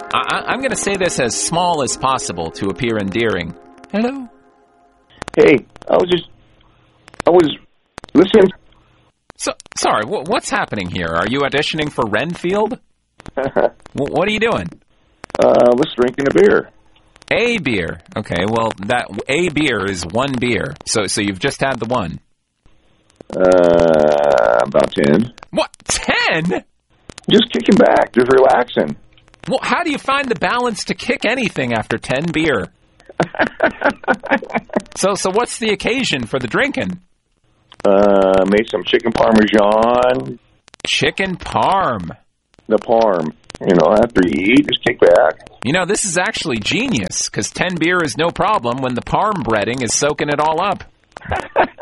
I'm going to say this as small as possible to appear endearing. Hello? Hey, I was listening. So, sorry, what's happening here? Are you auditioning for Renfield? What are you doing? Was drinking a beer. A beer. Okay, well, that a beer is one beer. So you've just had the one. About 10. What? 10? Just kicking back, just relaxing. Well, how do you find the balance to kick anything after 10 beer? So what's the occasion for the drinking? Made some chicken parmesan. Chicken parm. The parm. You know, after you eat, just kick back. You know, this is actually genius, because 10 beer is no problem when the parm breading is soaking it all up.